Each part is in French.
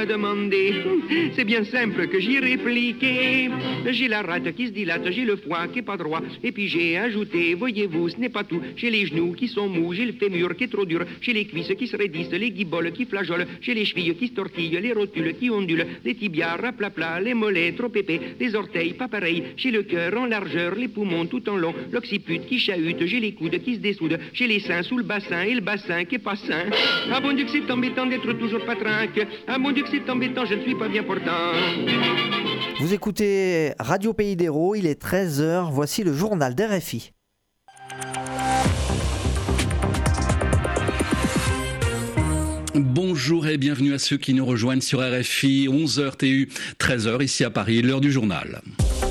m'a demandé. C'est bien simple que j'y répliqué. J'ai la rate qui se dilate, j'ai le foie qui est pas droit. Et puis j'ai ajouté, voyez-vous, ce n'est pas tout. J'ai les genoux qui sont mous, j'ai le fémur qui est trop dur. J'ai les cuisses qui se raidissent, les guiboles qui flageolent. J'ai les chevilles qui se tortillent, les rotules qui ondulent. Les tibias raplapla, les mollets trop épais. Les orteils pas pareils. J'ai le cœur en largeur, les poumons tout en long. L'occiput qui chahute, j'ai les coudes qui se dessoudent. J'ai les seins sous le bassin et le bassin qui est pas sain. Ah bon Dieu que c'est embêtant d'être toujours pas trinque. Ah mon Dieu que c'est embêtant, je ne suis pas bien portant. Vous écoutez Radio Pays d'Hérault, il est 13h, voici le journal d'RFI. Bonjour et bienvenue à ceux qui nous rejoignent sur RFI, 11h TU, 13h ici à Paris, l'heure du journal.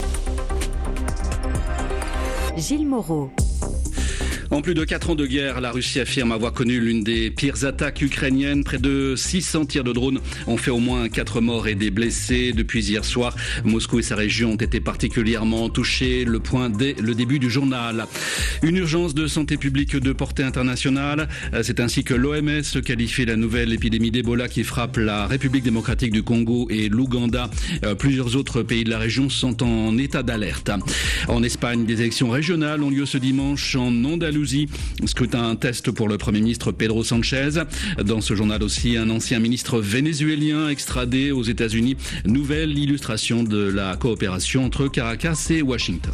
Gilles Moreau. En plus de 4 ans de guerre, la Russie affirme avoir connu l'une des pires attaques ukrainiennes. Près de 600 tirs de drones ont fait au moins 4 morts et des blessés. Depuis hier soir, Moscou et sa région ont été particulièrement touchés. Le point dès le début du journal. Une urgence de santé publique de portée internationale. C'est ainsi que l'OMS qualifie la nouvelle épidémie d'Ebola qui frappe la République démocratique du Congo et l'Ouganda. Plusieurs autres pays de la région sont en état d'alerte. En Espagne, des élections régionales ont lieu ce dimanche en Andalousie. Scrutin test pour le Premier ministre Pedro Sánchez. Dans ce journal aussi, un ancien ministre vénézuélien extradé aux États-Unis. Nouvelle illustration de la coopération entre Caracas et Washington.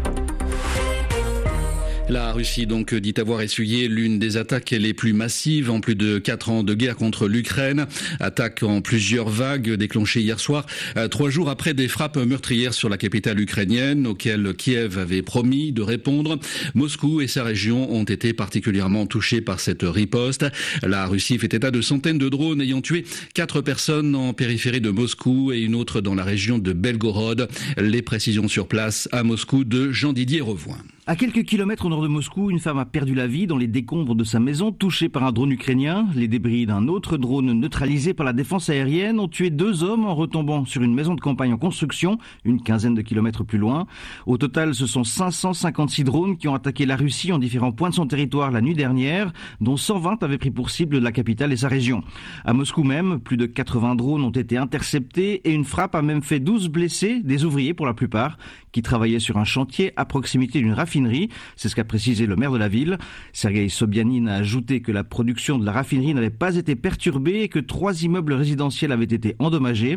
La Russie donc dit avoir essuyé l'une des attaques les plus massives en plus de 4 ans de guerre contre l'Ukraine. Attaque en plusieurs vagues déclenchée hier soir, 3 jours après des frappes meurtrières sur la capitale ukrainienne auxquelles Kiev avait promis de répondre. Moscou et sa région ont été particulièrement touchés par cette riposte. La Russie fait état de centaines de drones ayant tué 4 personnes en périphérie de Moscou et une autre dans la région de Belgorod. Les précisions sur place à Moscou de Jean-Didier Revoin. À quelques kilomètres au nord de Moscou, une femme a perdu la vie dans les décombres de sa maison, touchée par un drone ukrainien. Les débris d'un autre drone neutralisé par la défense aérienne ont tué 2 hommes en retombant sur une maison de campagne en construction, une quinzaine de kilomètres plus loin. Au total, ce sont 556 drones qui ont attaqué la Russie en différents points de son territoire la nuit dernière, dont 120 avaient pris pour cible la capitale et sa région. À Moscou même, plus de 80 drones ont été interceptés et une frappe a même fait 12 blessés, des ouvriers pour la plupart, qui travaillaient sur un chantier à proximité d'une raffinerie. C'est ce qu'a précisé le maire de la ville. Sergueï Sobyanin a ajouté que la production de la raffinerie n'avait pas été perturbée et que 3 immeubles résidentiels avaient été endommagés.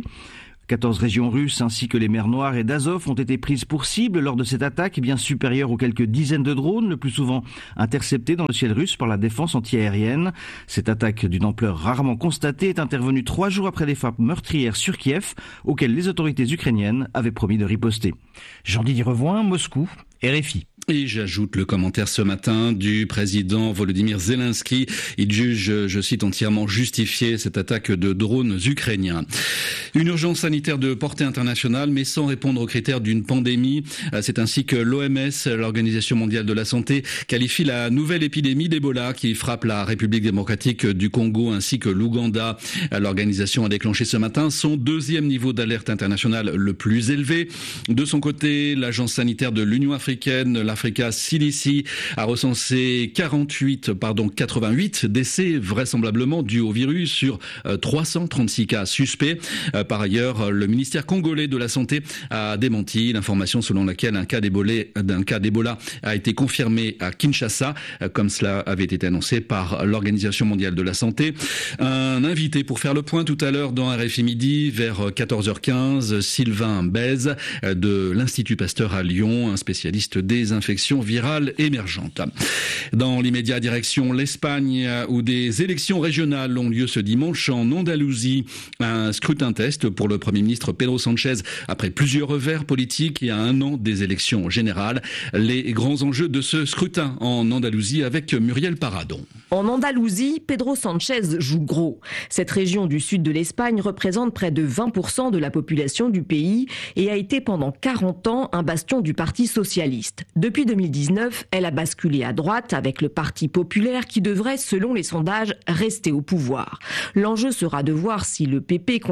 14 régions russes ainsi que les mers Noires et d'Azov ont été prises pour cible lors de cette attaque bien supérieure aux quelques dizaines de drones, le plus souvent interceptés dans le ciel russe par la défense antiaérienne. Cette attaque d'une ampleur rarement constatée est intervenue 3 jours après les frappes meurtrières sur Kiev, auxquelles les autorités ukrainiennes avaient promis de riposter. Jean-Didier Revoin, Moscou, RFI. Et j'ajoute le commentaire ce matin du président Volodymyr Zelensky. Il juge, je cite, entièrement justifié cette attaque de drones ukrainiens. Une urgence sanitaire de portée internationale, mais sans répondre aux critères d'une pandémie. C'est ainsi que l'OMS, l'Organisation mondiale de la santé, qualifie la nouvelle épidémie d'Ebola qui frappe la République démocratique du Congo ainsi que l'Ouganda. L'organisation a déclenché ce matin son 2e niveau d'alerte internationale le plus élevé. De son côté, l'agence sanitaire de l'Union africaine, l'Africa CDC, a recensé 88 décès vraisemblablement dus au virus sur 336 cas suspects. Par ailleurs, le ministère congolais de la Santé a démenti l'information selon laquelle un cas d'Ebola a été confirmé à Kinshasa, comme cela avait été annoncé par l'Organisation mondiale de la santé. Un invité pour faire le point tout à l'heure dans RFI Midi vers 14h15, Sylvain Bèze de l'Institut Pasteur à Lyon, un spécialiste des infections virales émergentes. Dans l'immédiat, direction l'Espagne où des élections régionales ont lieu ce dimanche en Andalousie. Un scrutin test pour le Premier ministre Pedro Sánchez après plusieurs revers politiques et à 1 an des élections générales. Les grands enjeux de ce scrutin en Andalousie avec Muriel Paradon. En Andalousie, Pedro Sánchez joue gros. Cette région du sud de l'Espagne représente près de 20% de la population du pays et a été pendant 40 ans un bastion du Parti socialiste. Depuis 2019, elle a basculé à droite avec le Parti populaire qui devrait, selon les sondages, rester au pouvoir. L'enjeu sera de voir si le PP conservera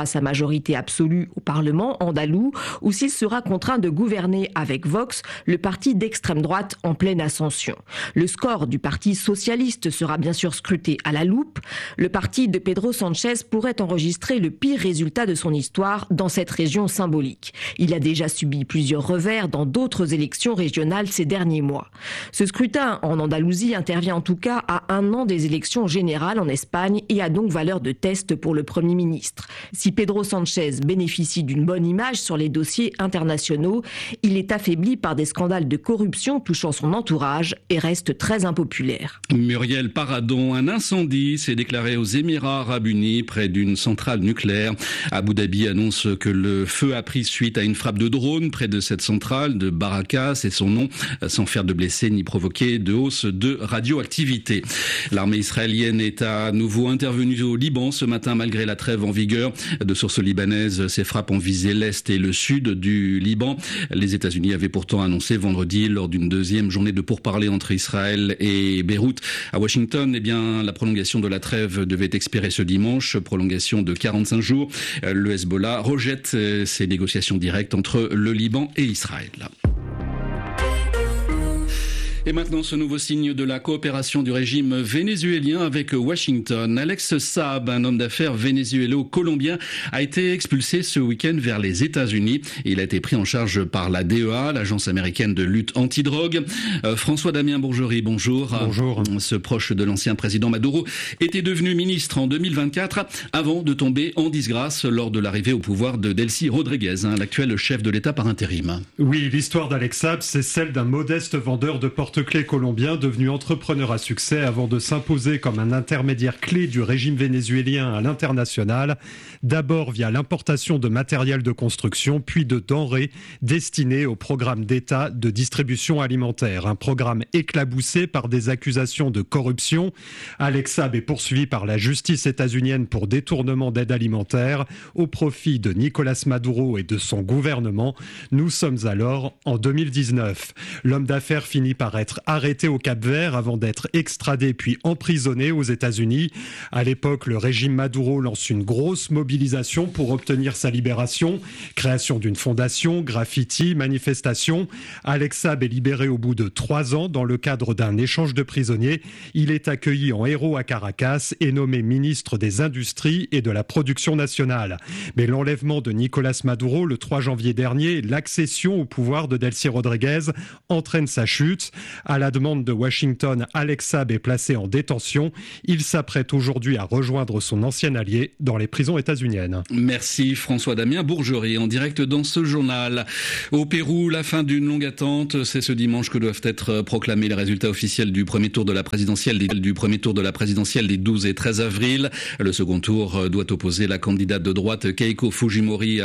sa majorité absolue au Parlement andalou ou s'il sera contraint de gouverner avec Vox, le parti d'extrême droite en pleine ascension. Le score du Parti socialiste sera bien sûr scruté à la loupe. Le parti de Pedro Sánchez pourrait enregistrer le pire résultat de son histoire dans cette région symbolique. Il a déjà subi plusieurs revers dans d'autres élections régionales ces derniers mois. Ce scrutin en Andalousie intervient en tout cas à un an des élections générales en Espagne et a donc valeur de test pour le Premier ministre. Si Pedro Sánchez bénéficie d'une bonne image sur les dossiers internationaux, il est affaibli par des scandales de corruption touchant son entourage et reste très impopulaire. Muriel Paradon, un incendie s'est déclaré aux Émirats Arabes Unis près d'une centrale nucléaire. Abu Dhabi annonce que le feu a pris suite à une frappe de drone près de cette centrale de Baraka, c'est son nom, sans faire de blessés ni provoquer de hausse de radioactivité. L'armée israélienne est à nouveau intervenue au Liban ce matin malgré la trêve en vigueur. De sources libanaises, ces frappes ont visé l'est et le sud du Liban. Les États-Unis avaient pourtant annoncé vendredi, lors d'une deuxième journée de pourparlers entre Israël et Beyrouth à Washington, la prolongation de la trêve devait expirer ce dimanche, prolongation de 45 jours. Le Hezbollah rejette ces négociations directes entre le Liban et Israël. Et maintenant, ce nouveau signe de la coopération du régime vénézuélien avec Washington. Alex Saab, un homme d'affaires vénézuélo-colombien, a été expulsé ce week-end vers les États-Unis. Il a été pris en charge par la DEA, l'agence américaine de lutte antidrogue. François-Damien Bourgerie, bonjour. Bonjour. Ce proche de l'ancien président Maduro était devenu ministre en 2024 avant de tomber en disgrâce lors de l'arrivée au pouvoir de Delcy Rodríguez, l'actuel chef de l'État par intérim. Oui, l'histoire d'Alex Saab, c'est celle d'un modeste vendeur de porte-clés colombien devenu entrepreneur à succès avant de s'imposer comme un intermédiaire clé du régime vénézuélien à l'international, d'abord via l'importation de matériel de construction, puis de denrées destinées au programme d'État de distribution alimentaire. Un programme éclaboussé par des accusations de corruption. Alex Saab est poursuivi par la justice états-unienne pour détournement d'aide alimentaire au profit de Nicolás Maduro et de son gouvernement. Nous sommes alors en 2019. L'homme d'affaires finit par être arrêté au Cap-Vert avant d'être extradé puis emprisonné aux États-Unis. À l'époque, le régime Maduro lance une grosse mobilisation pour obtenir sa libération. Création d'une fondation, graffiti, manifestation. Alex Saab est libéré au bout de 3 ans dans le cadre d'un échange de prisonniers. Il est accueilli en héros à Caracas et nommé ministre des Industries et de la Production nationale. Mais l'enlèvement de Nicolás Maduro le 3 janvier dernier, l'accession au pouvoir de Delcy Rodríguez entraîne sa chute. À la demande de Washington, Alex Saab est placé en détention. Il s'apprête aujourd'hui à rejoindre son ancien allié dans les prisons états-uniennes. Merci François-Damien Bourgerie, en direct dans ce journal. Au Pérou, la fin d'une longue attente. C'est ce dimanche que doivent être proclamés les résultats officiels du premier tour de la présidentielle des 12 et 13 avril. Le second tour doit opposer la candidate de droite Keiko Fujimori